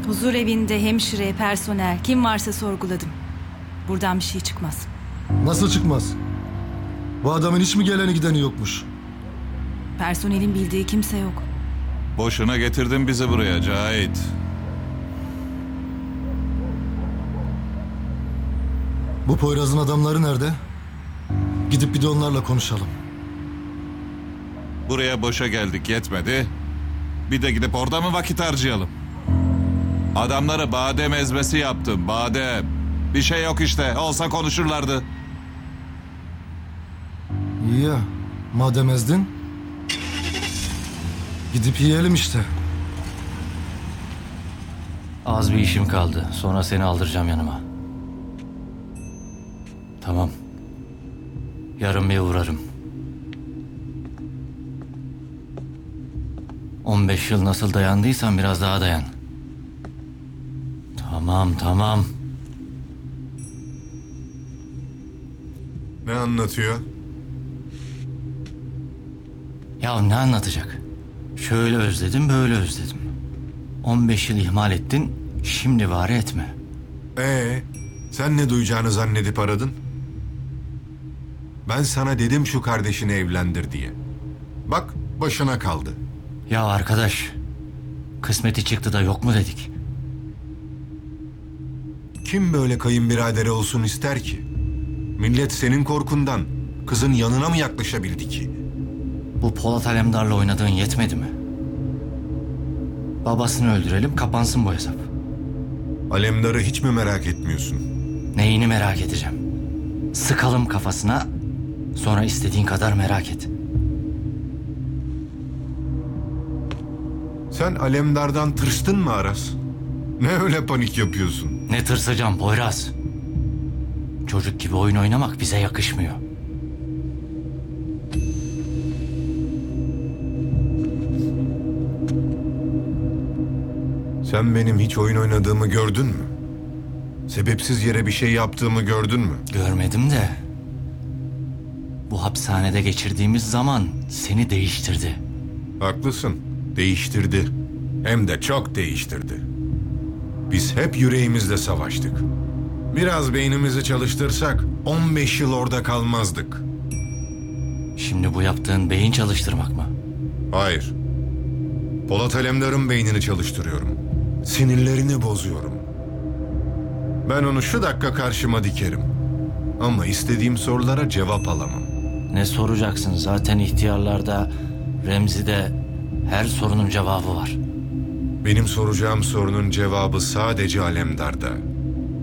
Huzur evinde hemşire, personel, kim varsa sorguladım. Buradan bir şey çıkmaz. Nasıl çıkmaz? Bu adamın hiç mi geleni gideni yokmuş? Personelin bildiği kimse yok. Boşuna getirdin bizi buraya Cahit. Bu Poyraz'ın adamları nerede? Gidip bir de onlarla konuşalım. Buraya boşa geldik yetmedi. Bir de gidip orada mı vakit harcayalım? Adamları badem ezmesi yaptım, badem. Bir şey yok işte, olsa konuşurlardı. İyi ya, madem ezdin. Gidip yiyelim işte. Az bir işim kaldı. Sonra seni aldıracağım yanıma. Tamam. Yarın bir uğrarım. 15 yıl nasıl dayandıysan biraz daha dayan. Tamam. Ne anlatıyor? Ya ne anlatacak? Şöyle özledim, böyle özledim. 15 yıl ihmal ettin, şimdi bari etme. Sen ne duyacağını zannedip aradın? Ben sana dedim şu kardeşini evlendir diye. Bak başına kaldı. Ya arkadaş, kısmeti çıktı da yok mu dedik? Kim böyle kayınbiraderi olsun ister ki? Millet senin korkundan kızın yanına mı yaklaşabildi ki? Bu Polat Alemdar'la oynadığın yetmedi mi? Babasını öldürelim, kapansın bu hesap. Alemdar'ı hiç mi merak etmiyorsun? Neyini merak edeceğim? Sıkalım kafasına, sonra istediğin kadar merak et. Sen Alemdar'dan tırstın mı Aras? Ne öyle panik yapıyorsun? Ne tırsacağım Poyraz? Çocuk gibi oyun oynamak bize yakışmıyor. Sen benim hiç oyun oynadığımı gördün mü? Sebepsiz yere bir şey yaptığımı gördün mü? Görmedim de... Bu hapishanede geçirdiğimiz zaman seni değiştirdi. Haklısın. Değiştirdi. Hem de çok değiştirdi. Biz hep yüreğimizle savaştık. Biraz beynimizi çalıştırsak 15 yıl orada kalmazdık. Şimdi bu yaptığın beyin çalıştırmak mı? Hayır. Polat Alemdar'ın beynini çalıştırıyorum. Sinirlerini bozuyorum. Ben onu şu dakika karşıma dikerim. Ama istediğim sorulara cevap alamam. Ne soracaksın? Zaten ihtiyarlarda, Remzi'de her sorunun cevabı var. Benim soracağım sorunun cevabı sadece Alemdar'da.